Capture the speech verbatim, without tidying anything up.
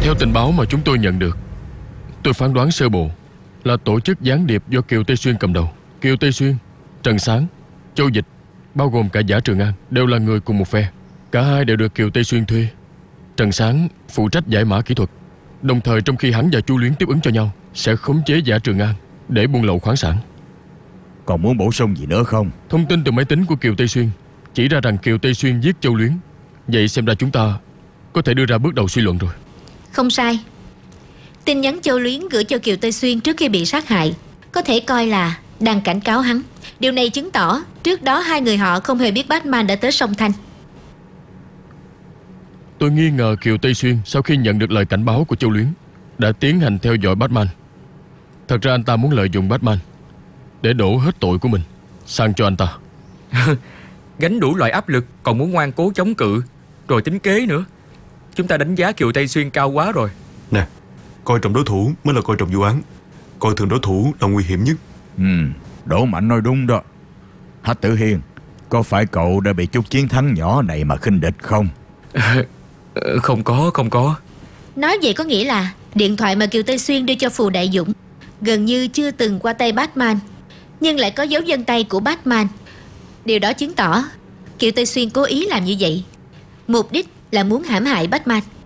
Theo tình báo mà chúng tôi nhận được, tôi phán đoán sơ bộ là tổ chức gián điệp do Kiều Tây Xuyên cầm đầu. Kiều Tây Xuyên, Trần Sáng, Châu Dịch, bao gồm cả Giả Trường An, đều là người cùng một phe. Cả hai đều được Kiều Tây Xuyên thuê. Trần Sáng phụ trách giải mã kỹ thuật, đồng thời trong khi hắn và Chu Luyến tiếp ứng cho nhau, sẽ khống chế Giả Trường An để buôn lậu khoáng sản. Còn muốn bổ sung gì nữa không? Thông tin từ máy tính của Kiều Tây Xuyên chỉ ra rằng Kiều Tây Xuyên giết Châu Luyến. Vậy xem ra chúng ta có thể đưa ra bước đầu suy luận rồi. Không sai. Tin nhắn Châu Luyến gửi cho Kiều Tây Xuyên trước khi bị sát hại có thể coi là đang cảnh cáo hắn. Điều này chứng tỏ trước đó hai người họ không hề biết Batman đã tới sông Thanh. Tôi nghi ngờ Kiều Tây Xuyên sau khi nhận được lời cảnh báo của Châu Luyến đã tiến hành theo dõi Batman. Thật ra anh ta muốn lợi dụng Batman để đổ hết tội của mình sang cho anh ta. Gánh đủ loại áp lực còn muốn ngoan cố chống cự, rồi tính kế nữa. Chúng ta đánh giá Kiều Tây Xuyên cao quá rồi. Nè, coi trọng đối thủ mới là coi trọng vụ án. Coi thường đối thủ là nguy hiểm nhất. Ừ, Đỗ Mạnh nói đúng đó. Hách Tử Hiên, có phải cậu đã bị chút chiến thắng nhỏ này mà khinh địch không? Không có, không có. Nói vậy có nghĩa là điện thoại mà Kiều Tây Xuyên đưa cho Phù Đại Dũng gần như chưa từng qua tay Batman, nhưng lại có dấu vân tay của Batman. Điều đó chứng tỏ Kiều Tây Xuyên cố ý làm như vậy, mục đích là muốn hãm hại Batman.